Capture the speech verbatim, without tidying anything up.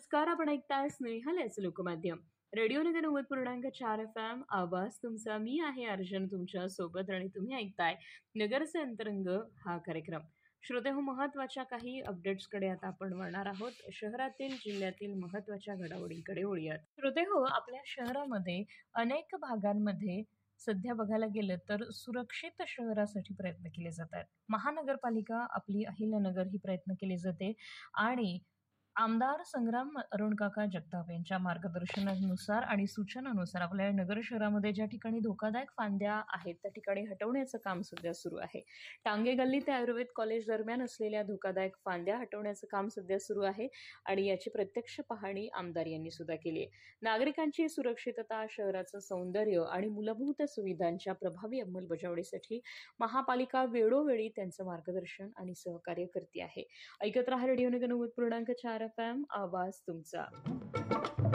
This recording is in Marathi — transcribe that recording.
नमस्कार, आपण ऐकताय स्नेहलच लोकमाध्यम. रेडिओ नगर नव्वद पूर्णांक चार एफ एम आवाज तुमचा. मी आहे अर्जुन तुमच्या सोबत आणि तुम्ही ऐकताय नगरचे अंतरंग हा कार्यक्रम. श्रोते हो, महत्वाच्या काही अपडेट्सकडे आता आपण वळणार आहोत. शहरातील जिल्ह्यातील महत्वाच्या घडामोडींकडे वळूयात. श्रोते हो, आपल्या शहरामध्ये अनेक भागांमध्ये सध्या बघायला गेलं तर सुरक्षित शहरासाठी प्रयत्न केले जातात. महानगरपालिका आपली अहिल्यानगर ही प्रयत्न केले जाते आणि आमदार संग्राम अरुणकाका जगताप यांच्या मार्गदर्शनानुसार आणि सूचनानुसार आपल्या नगर शहरामध्ये ज्या ठिकाणी धोकादायक फांद्या आहेत त्या ठिकाणी हटवण्याचं काम सध्या सुरू आहे. टांगे गल्ली ते आयुर्वेद कॉलेज दरम्यान असलेल्या धोकादायक फांद्या हटवण्याचं काम सध्या सुरू आहे आणि याची प्रत्यक्ष पाहणी आमदार यांनी सुद्धा केली आहे. नागरिकांची सुरक्षितता, शहराचं सौंदर्य आणि मूलभूत सुविधांच्या प्रभावी अंमलबजावणीसाठी महापालिका वेळोवेळी त्यांचं मार्गदर्शन आणि सहकार्य करते आहे. ऐकत राहा रेडिओ नगर नव्वद पूर्णांक चार एफ एम आवाज तुमचा.